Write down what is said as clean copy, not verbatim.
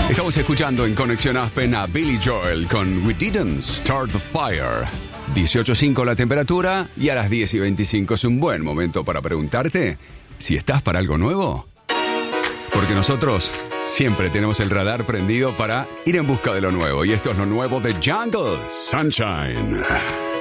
Estamos escuchando en Conexión Aspen a Billy Joel con We Didn't Start the Fire. 18.5 la temperatura y a las 10:25 es un buen momento para preguntarte si estás para algo nuevo. Porque nosotros siempre tenemos el radar prendido para ir en busca de lo nuevo. Y esto es lo nuevo de Jungle Sunshine.